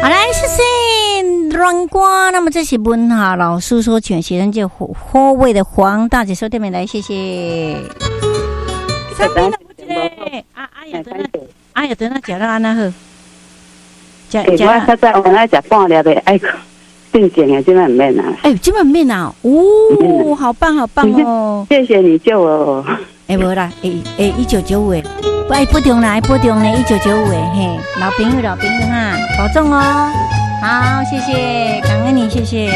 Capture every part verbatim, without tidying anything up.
好来，谢谢软瓜。那么这是文哈老师所选写人就火火味的黄大姐收对面来，谢谢。三边的不对，啊啊呀，等下，啊呀，等下食到安那好。食食。我较早我爱食半粒的，爱进前的，现在唔免啦。 哎，今晚唔免啦，哦，好棒好棒哦！ 谢谢你救我。 哎，无啦，哎哎，一九九五诶，不爱波中啦，爱波中呢，一九九五诶，嘿，老朋友老朋友哈，保重哦。好，谢谢，感恩你，谢谢。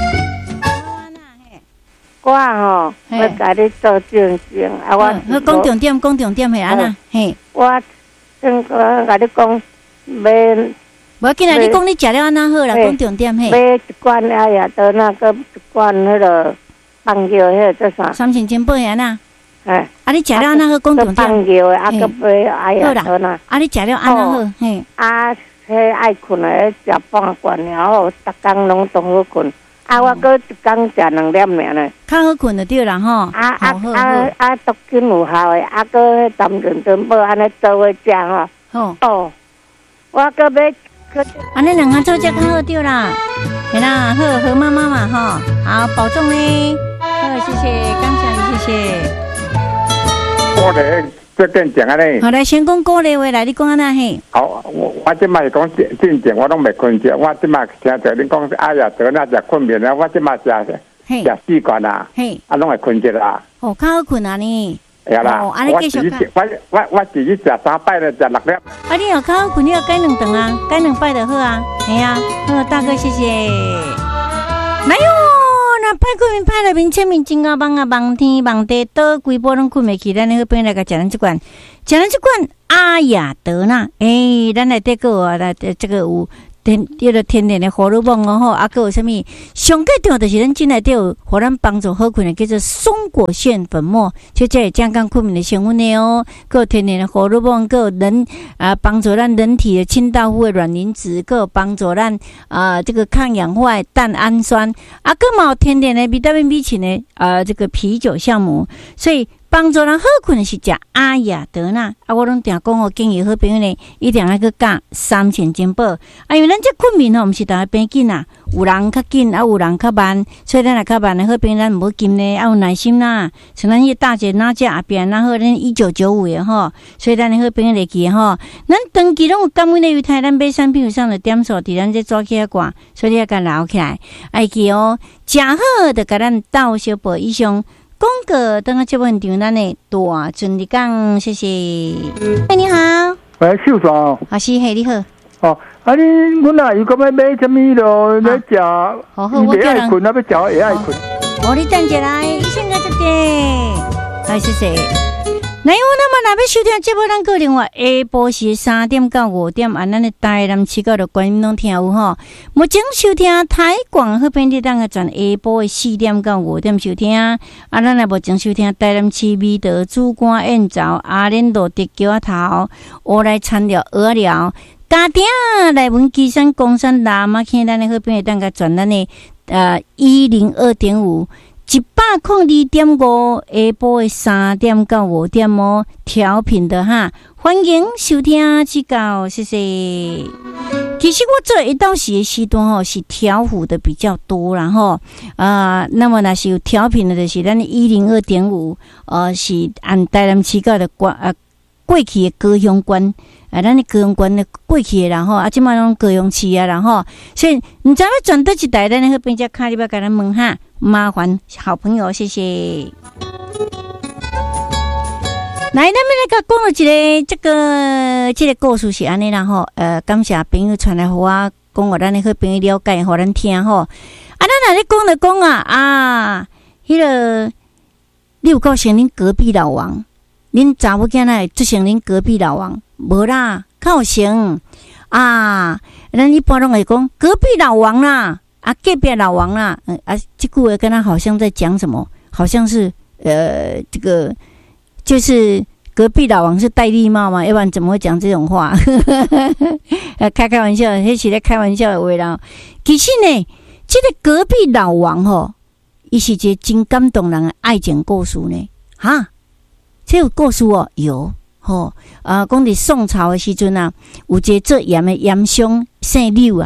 我吼，要甲你做正经，啊，我好讲重点，讲重点嘿，安那嘿。 我正个甲你讲，买。 无紧来，你讲你食了安那好啦，讲重点嘿。 买一罐哎呀，到那个一罐迄个棒球，迄个做啥？ 三千金宝呀那。 哎， 啊！你食了安那好讲重点。 棒球的，啊个买哎呀，到那。 啊！你食了安那好嘿。 啊，迄爱困的，食半罐然后逐工拢都好困。啊，我搁一工食两粒尔呢。较好困就对啦吼。 啊啊啊啊！毒菌有效的，啊搁迄淡润敦宝安尼做伙食吼。 好。 哦，我搁要。 安尼两项做才较好对啦，嘿啦，好好妈妈嘛吼，好保重呢，好谢谢，感谢你，谢谢。 我咧最近讲安尼， 好来先讲鼓励话来，你讲安那嘿。 好，我我即摆讲正正，我拢未困着，我即摆听着你讲，哎呀，得那食困眠啦，我即摆食食四罐啦，嘿，啊拢会困着啦。 哦，较好困啊呢。 系啦，我自己我我我自己食三摆了，食六粒。 啊，你有较好困，你要改两顿啊，改两摆就好啊。哎呀，好大哥，谢谢。来哟，那派困眠派来面签名真啊棒啊，望天望地，倒规波拢困袂去，咱好边来个食咱这罐，食咱这罐阿雅德纳，诶、欸，咱来这个啊，来这个有。天，迄个天然的荷尔蒙哦吼，啊，佮有啥物？上个重要就是咱进来都有，互咱帮助好困的，叫做松果腺粉末，就这会降降困眠的成分的哦。佮有天然的荷尔蒙，佮有人啊帮助咱人体的清道夫的卵磷脂，佮有帮助咱啊这个抗氧化的蛋氨酸，啊，佮嘛有天然的维他命 B 群的啊这个啤酒酵母，所以。帮助人好困的是食阿雅德纳，啊，我拢定讲哦，建议好朋友呢，一定来去加三千金宝。啊，因为咱这困眠吼，毋是大家变紧啊，有人较紧，啊，有人较慢，所以咱来较慢的好朋友，咱唔好急呢，啊，有耐心啦。像咱迄大姐哪只后边，然后咱一九九五的吼，所以咱好朋友来记吼，咱长期拢有感染的犹太，咱买产品上的点数，伫咱这抓起来挂，所以你要甲留起来，爱记哦，食好的甲咱倒小宝以上。讲个，等下这问题，咱的大顺利讲，谢谢。哎，你好。 喂，秀爽。 啊，是，嘿，你好。 哦，啊，你阮阿姨讲要买什么咯？要食， 好好，我叫人。 困，啊，要食也爱困。 哦，你等一下来，医生在这边。好，谢谢。那有那么若要收听节目，咱个另外下晡时三点到五点，按咱的台南市角的观音拢听有吼。目前收听台广好边的当个转下晡的四点到五点收听，啊，咱来目前收听台南市美德主官燕巢阿莲路的桥头，我来参聊鹅寮，家庭来文基山公山喇嘛乡，咱的好边的当个转咱的呃一零二点五。一百空二点五，下晡的三点到五点哦，调频的哈，欢迎收听指教，谢谢。其实我做一到时的时段吼，是调幅的比较多，然后啊、呃，那么那是有调频的，就是咱一零二点五，呃，是按台南市角的关呃过去的高雄关。啊，咱的高雄县的过去的，然后啊，即马拢高雄市啊，然后所以你知道转到一台，咱那边只卡，你要甲咱问哈，麻烦好朋友，谢谢。来，咱们来甲讲了一个这个这个故事是安尼啦吼，呃，感谢朋友传来互我，讲互咱的好朋友了解，互咱听吼。啊，咱若咧讲就讲啊啊，迄、那个你有够像恁隔壁老王，恁查某囝仔就像恁隔壁老王。无啦，较有成啊！咱一般拢会讲隔壁老王啦，啊，隔壁老王啦，嗯啊，这句话跟他好像在讲什么？好像是呃，这个就是隔壁老王是戴绿帽嘛，要不然怎么会讲这种话？呃，开开玩笑，那是在开玩笑的话啦。其实呢，这个隔壁老王吼，伊是一个真感动人的爱情故事呢。哈，这有故事哦，有。吼、哦、啊！讲伫宋朝的时阵啊，有一个做盐的盐商姓刘啊，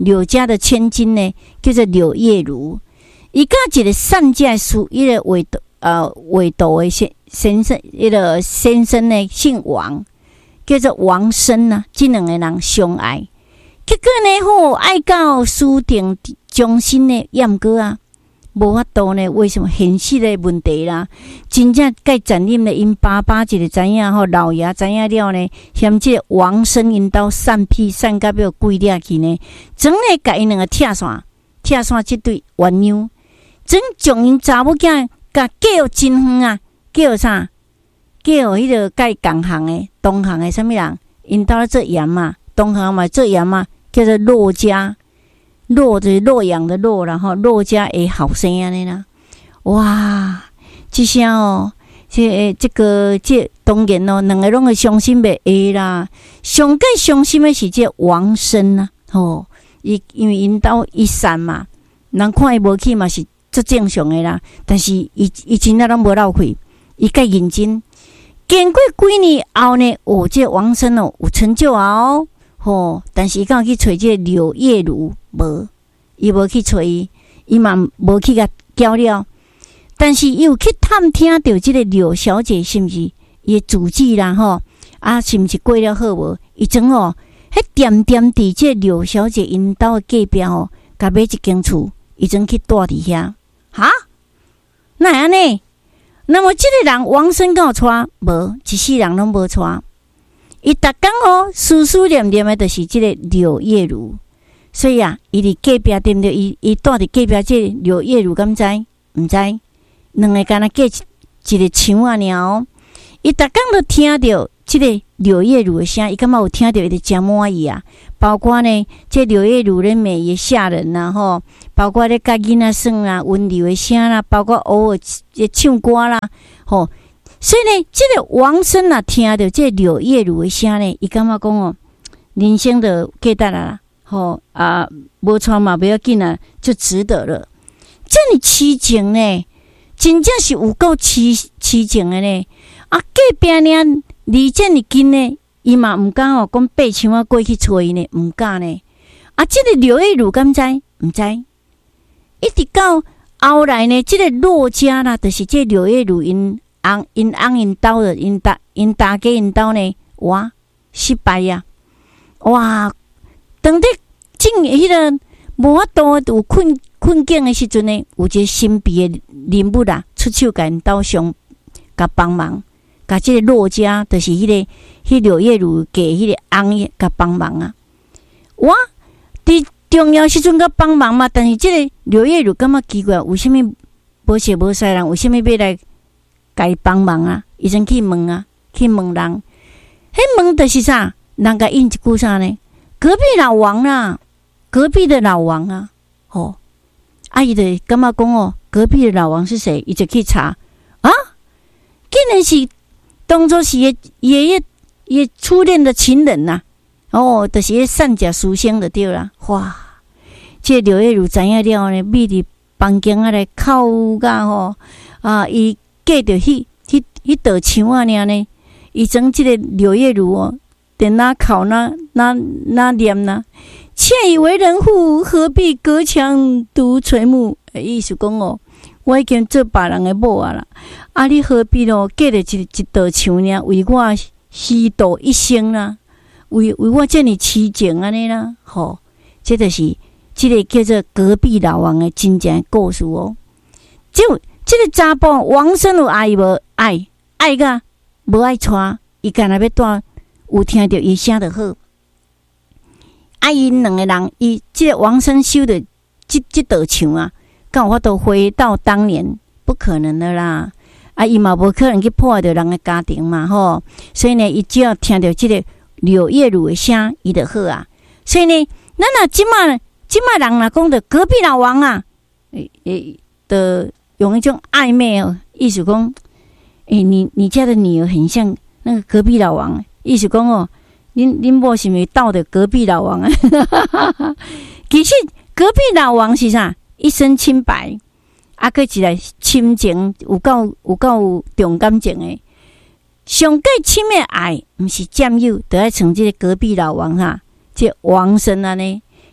柳家的千金呢，叫做柳叶如。伊甲一个善家属，一个韦道呃韦道的先先生，一个先生呢姓王，叫做王生啊。这两个人相爱，结果呢，好爱到输定终身的验过啊。无法度呢？为什么现实的问题啦？真正该占领的因爸爸一个知影吼，老爷知影了呢，嫌这个王生因兜散屁散到要鬼掠去呢，整个甲因两个拆散，拆散这对鸳鸯，整将因查某囝甲叫真远啊，叫啥？叫迄个该同行的同行的什么人？因兜咧做盐嘛，同行嘛做盐嘛，叫做骆家。洛就是洛阳的洛，然后洛家诶好生安尼啦，哇！这下哦，这这个这当然哦，两个拢会伤心袂下啦。上界伤心的是这王生啊，吼，伊因为因兜一散嘛，人看伊无去嘛是足正常的啦。但是伊伊真啊拢无漏气，伊介认真。经过几年后呢，哦，这王生哦有成就啊哦。吼，但是伊敢有去找这柳叶如无？伊无去找伊，伊嘛无去甲交了。但是伊有去探听到这个柳小姐是毋是伊的主治啦？吼啊，是毋是过了好无？伊种哦，迄点点伫这柳小姐因兜的隔壁吼，甲买一间厝，伊种去住伫遐。哈？哪会安尼？那么这个人王生敢有娶无？一世人拢无娶。伊逐工哦，思思念念的，就是这个柳叶如。所以啊，伊伫隔壁对毋对？伊伊住伫隔壁，这个柳叶如敢知？毋知？两个干那隔一个墙啊，尔。伊逐工都听到这个柳叶如的声，伊感觉有听到，伊就真满意啊。包括呢，这柳叶如咧美也吓人呐，吼，包括咧甲囡仔耍啦，温柔的声啦，包括偶尔也唱歌啦，吼。所以呢，这个王生啊，听到这柳叶如的声呢，伊感觉讲哦，人生的价值啦，吼啊，无错嘛，不要紧啊，就值得了。这么痴情呢，真正是有够痴痴情的呢。啊，隔壁呢，离这么近呢，伊嘛唔敢哦，讲爬墙啊过去找伊呢，唔敢呢。啊，这个柳叶如敢知？唔知。一直到后来呢，这个骆家啦，就是这柳叶如因。翁因翁因兜的因大因大家因兜呢，哇失败呀！哇，当伫正迄个无法度有困困境的时阵呢，有一个神秘的人物啦，出手甲因兜上甲帮忙，甲即个骆家，就是迄、那个迄柳叶如给迄个翁甲帮忙啊！哇，伫重要时阵甲帮忙嘛，但是即个柳叶如感觉奇怪，为什么无识无识人？为什么要来？该帮忙啊！伊先去问啊，去问人。迄问的是啥？人家应一句啥呢？隔壁老王啦，隔壁的老王啊，哦，啊伊就感觉讲哦，隔壁的老王是谁？伊就去查啊，竟然是当作是爷爷爷初恋的情人呐、啊！哦，就是迄善假书生就对啦。哇，这柳叶如知影了呢，秘伫房间啊来哭甲吼啊伊。隔着迄迄迄道墙啊，尔呢？伊从即个柳叶如哦，在那考那那那念呐，妾已为人妇，何必隔墙独垂目？意思讲哦，我已经做别人的某啊啦，啊你何必哦，隔着一一道墙呢？为我虚度一生啦，为为我这么痴情安尼啦，吼，这就是这个叫做隔壁老王的真正的故事哦，就。这个查甫王生有爱无爱，爱甲无爱娶，伊干那要住，有听到伊声就好。啊，因两个人，伊这个王生修的这这道墙啊，敢有法度回到当年？不可能的啦！啊，伊嘛无可能去破坏着人的家庭嘛，吼。所以呢，伊只要听到这个柳叶如的声，伊就好啊。所以呢，咱若即马即马人若讲着隔壁老王啊，诶诶的。用一种暧昧哦，意思讲，诶、欸，你你家的女儿很像那个隔壁老王，意思讲哦，恁恁某是咪斗着隔壁老王啊？其实隔壁老王是啥？一身清白，啊，佮一个亲情有够有够重感情诶。上界亲的爱，毋是占有，得爱从这个隔壁老王哈，这王生啊呢，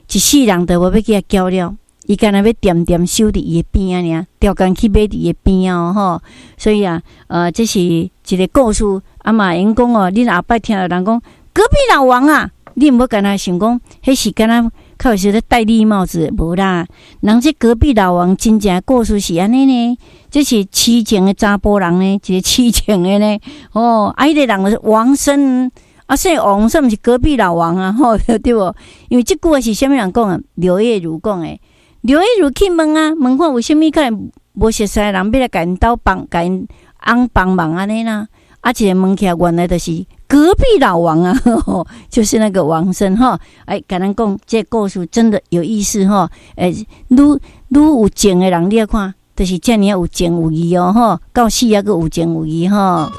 一世人都无要给他交了，伊干那要点点守伫伊的边啊，尔调工去买伫伊的边啊，吼。所以啊，呃，这是一个故事。啊嘛，因讲哦，恁后摆听到人讲隔壁老王啊，你毋好干那想讲，迄是干那较有时咧戴绿帽子，无啦。人这隔壁老王真正故事是安尼呢，这是痴情的查甫人呢，一个痴情的呢。哦，啊，迄个人是王生。啊，说王生毋是隔壁老王啊，吼，对无？因为即句话是啥物人讲啊？刘叶如讲诶，刘叶如去问啊，问看为虾米可能无熟悉的人要来甲因斗帮，甲因翁帮忙安尼啦。啊，一个问起来，原来就是隔壁老王啊，呵呵就是那个王生哈。哎，甲咱讲这个故事真的有意思哈。诶，愈愈有情的人，你要看，就是遮尔有情有义哦，吼，到死还佫有情有义哈。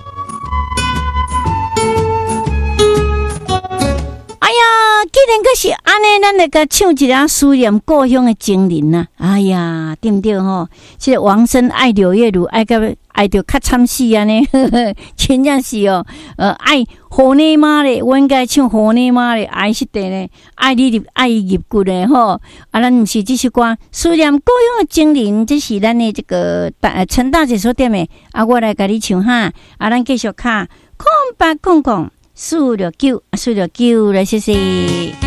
哎呀，既然可是安尼，咱来甲唱一下思念故乡的情人呐。哎呀，对不对吼？这个王生爱刘月如，爱到爱到较惨死安尼，真正是哦。呃，爱河内妈咧，我应该唱河内妈咧，爱是地咧，爱你入爱伊入骨咧吼。啊，咱毋是这首歌思念故乡的情人，这是咱的这个大陈大姐所点的。啊，我来甲你唱哈。啊，咱继续卡空八空空。四六九，四六九，来谢谢。